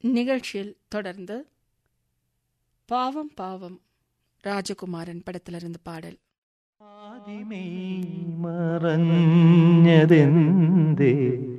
நிகழ்ச்சியில் தொடர்ந்து பாவம் பாவம் ராஜகுமாரன் படத்திலிருந்து பாடல். ஆதிமை மறஞ்சதெந்தே